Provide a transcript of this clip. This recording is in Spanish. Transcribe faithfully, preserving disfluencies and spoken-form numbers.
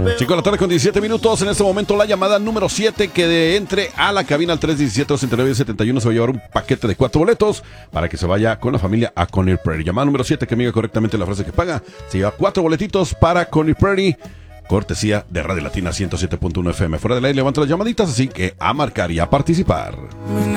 cinco de la tarde con diecisiete minutos. En este momento la llamada número siete que de entre a la cabina al tres diecisiete, dos setenta y nueve, setenta y uno se va a llevar un paquete de cuatro boletos para que se vaya con la familia a Coney Prairie. Llamada número siete que me diga correctamente la frase que paga. Se lleva cuatro boletitos para Coney Prairie. Cortesía de Radio Latina ciento siete punto uno F M. Fuera del aire levanto las llamaditas, así que a marcar y a participar.